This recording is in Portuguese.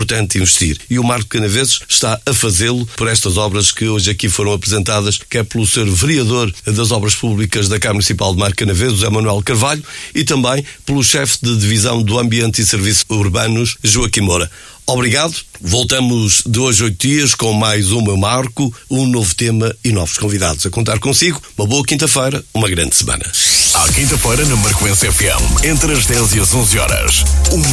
importante investir. E o Marco Canaveses está a fazê-lo por estas obras que hoje aqui foram apresentadas, quer pelo Sr. Vereador das Obras Públicas da Câmara Municipal de Marco Canaveses, José Manuel Carvalho, e também pelo chefe de Divisão do Ambiente e Serviços Urbanos, Joaquim Moura. Obrigado. Voltamos de hoje a 8 dias com mais um Meu Marco, um novo tema e novos convidados a contar consigo. Uma boa quinta-feira, uma grande semana. À quinta-feira na Marcoense FM, entre as 10 e as 11 horas.